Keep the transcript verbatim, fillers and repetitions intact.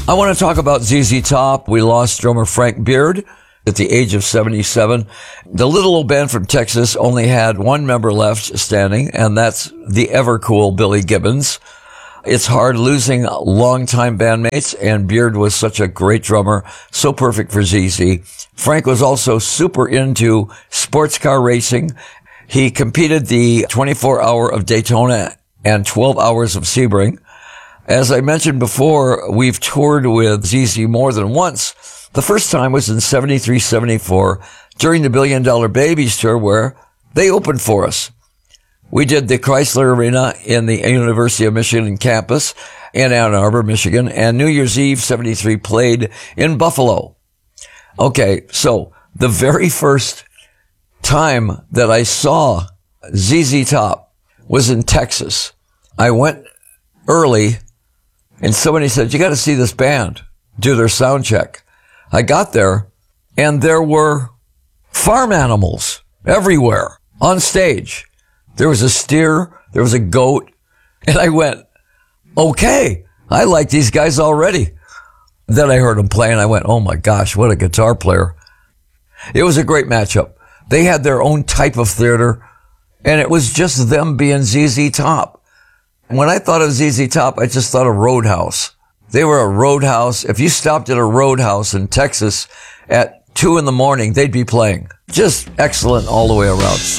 I want to talk about Z Z Top. We lost drummer Frank Beard at the age of seventy-seven. The little old band from Texas only had one member left standing, and that's the ever cool Billy Gibbons. It's hard losing longtime bandmates, and Beard was such a great drummer, so perfect for Z Z. Frank was also super into sports car racing. He competed the twenty-four hour of Daytona and twelve hours of Sebring. As I mentioned before, we've toured with Z Z more than once. The first time was in seventy-three seventy-four during the Billion Dollar Babies tour, where they opened for us. We did the Chrysler Arena in the University of Michigan campus in Ann Arbor, Michigan, and New Year's Eve seventy-three played in Buffalo. Okay, so the very first time that I saw Z Z Top was in Texas. I went early, and somebody said, "You got to see this band do their sound check." I got there, and there were farm animals everywhere on stage. There was a steer, there was a goat, and I went, okay, I like these guys already. Then I heard them play, and I went, oh my gosh, what a guitar player. It was a great matchup. They had their own type of theater, and it was just them being Z Z Top. When I thought of Z Z Top, I just thought of Roadhouse. They were a roadhouse. If you stopped at a roadhouse in Texas at two in the morning, they'd be playing. Just excellent all the way around.